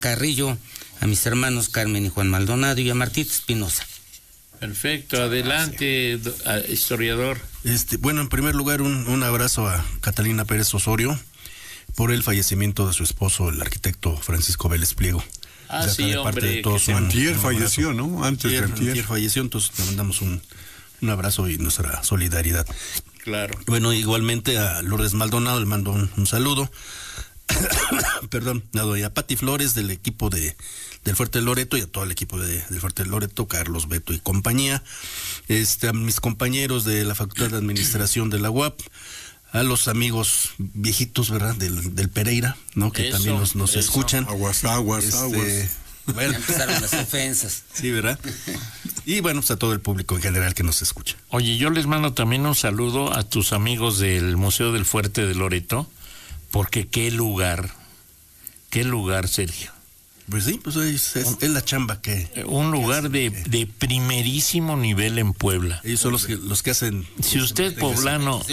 Carrillo, a mis hermanos Carmen y Juan Maldonado y a Martita Espinosa. Perfecto, adelante, historiador. Bueno, en primer lugar, un abrazo a Catalina Pérez Osorio por el fallecimiento de su esposo, el arquitecto Francisco Vélez Pliego. Sí, hombre. Antier falleció, ¿no? Antier falleció, entonces le mandamos un abrazo y nuestra solidaridad. Claro. Bueno, igualmente a Lourdes Maldonado le mando un saludo. Perdón, a Pati Flores del equipo del Fuerte del Loreto y a todo el equipo del Fuerte del Loreto, Carlos, Beto y compañía, a mis compañeros de la Facultad de Administración de la UAP, a los amigos viejitos, ¿verdad? Del Pereira, ¿no? Que también nos escuchan. Aguas. Bueno, empezaron las ofensas. Sí, ¿verdad? Y bueno, pues a todo el público en general que nos escucha. Oye, yo les mando también un saludo a tus amigos del Museo del Fuerte de Loreto, porque qué lugar, Sergio. Pues sí, pues es la chamba que... Un lugar de primerísimo nivel en Puebla. Ellos son los que hacen... Si usted poblano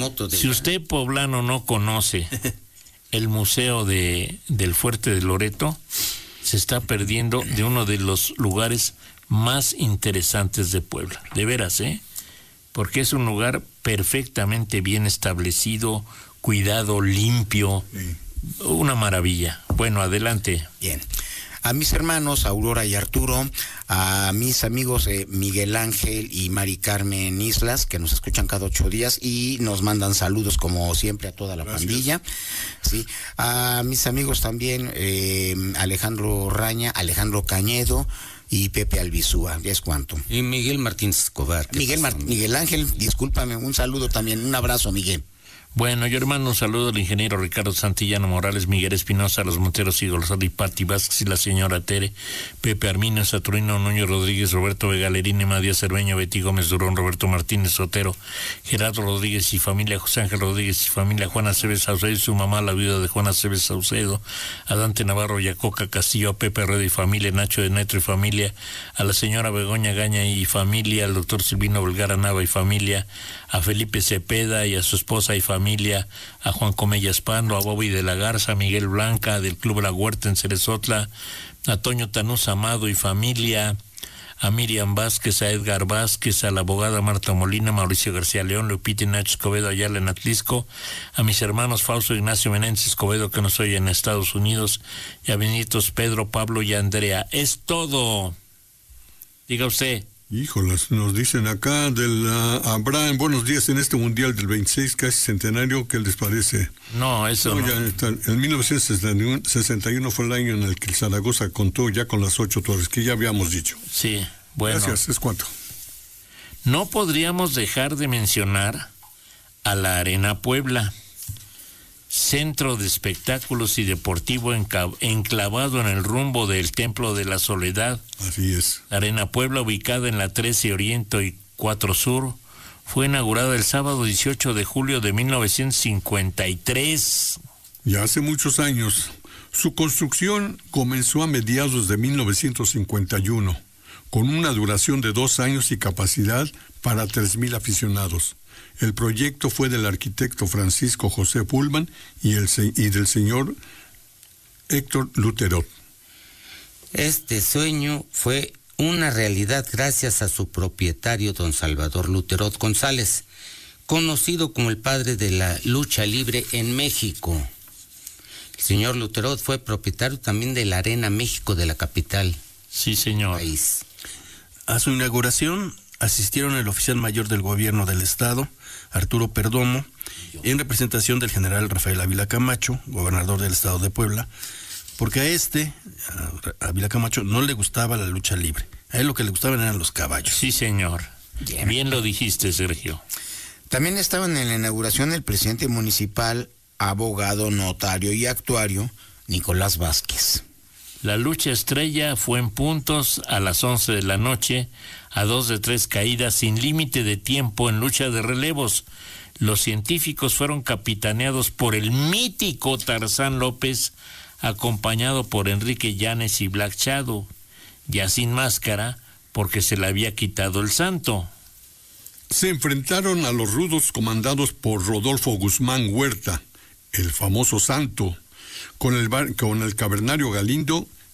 no conoce el Museo del Fuerte de Loreto, se está perdiendo de uno de los lugares más interesantes de Puebla. De veras, porque es un lugar perfectamente bien establecido, cuidado, limpio, sí. Una maravilla. Bueno, adelante. Bien. A mis hermanos Aurora y Arturo, a mis amigos Miguel Ángel y Mari Carmen Islas, que nos escuchan cada 8 días y nos mandan saludos como siempre a toda la pandilla. Sí. A mis amigos también Alejandro Raña, Alejandro Cañedo y Pepe Albizúa, ya es cuanto. Y Miguel Martínez Escobar. Miguel Ángel, discúlpame, un saludo también, un abrazo, Miguel. Bueno, yo hermano, un saludo al ingeniero Ricardo Santillano Morales, Miguel Espinosa, a los Monteros y Gonzalo y Pati Vázquez y la señora Tere, Pepe Arminio, Saturnino Núñez Rodríguez, Roberto Vegalerín, Emma Díaz Cerveño, Betty Gómez Durón, Roberto Martínez Sotero, Gerardo Rodríguez y familia, José Ángel Rodríguez y familia, Juana Aceves Saucedo y su mamá, la viuda de Juana Aceves Saucedo, a Dante Navarro, Yacoca Castillo, a Pepe Rueda y familia, Nacho de Netro y familia, a la señora Begoña Gaña y familia, al doctor Silvino Vergara Nava y familia, a Felipe Cepeda y a su esposa y familia, a Juan Comellas Pando, a Bobby de la Garza, a Miguel Blanca del Club La Huerta en Cerezotla, a Toño Tanús Amado y familia, a Miriam Vázquez, a Edgar Vázquez, a la abogada Marta Molina, Mauricio García León, Lupita y Nacho Escobedo Ayala en Atlisco, a mis hermanos Fausto Ignacio Menéndez Escobedo que nos oyen en Estados Unidos, y a Benitos Pedro, Pablo y Andrea. Es todo. Diga usted. Híjolas, nos dicen acá Abraham, buenos días en este mundial del 26, casi centenario, ¿qué les parece? No, eso no. Ya está, en 1961 fue el año en el que el Zaragoza contó ya con las 8 torres, que ya habíamos dicho. Sí, bueno. Gracias, es cuanto. No podríamos dejar de mencionar a la Arena Puebla, centro de espectáculos y deportivo enclavado en el rumbo del Templo de la Soledad. Así es. La Arena Puebla, ubicada en la 13 Oriente y 4 Sur, fue inaugurada el sábado 18 de julio de 1953. Ya hace muchos años. Su construcción comenzó a mediados de 1951, con una duración de 2 años y capacidad para 3,000 aficionados. El proyecto fue del arquitecto Francisco José Pullman y del señor Héctor Luterot. Este sueño fue una realidad gracias a su propietario, don Salvador Luterot González, conocido como el padre de la lucha libre en México. El señor Luterot fue propietario también de la Arena México de la capital. Sí, señor. País. A su inauguración asistieron el oficial mayor del gobierno del estado, Arturo Perdomo, en representación del general Rafael Ávila Camacho, gobernador del estado de Puebla, porque a Ávila Camacho, no le gustaba la lucha libre. A él lo que le gustaban eran los caballos. Sí, señor. Bien lo dijiste, Sergio. También estaban en la inauguración el presidente municipal, abogado, notario y actuario, Nicolás Vázquez. La lucha estrella fue en puntos a las 11 de la noche, a 2 de 3 caídas sin límite de tiempo en lucha de relevos. Los científicos fueron capitaneados por el mítico Tarzán López, acompañado por Enrique Llanes y Black Shadow, ya sin máscara porque se le había quitado el santo. Se enfrentaron a los rudos comandados por Rodolfo Guzmán Huerta, el famoso santo, con el cavernario Galindo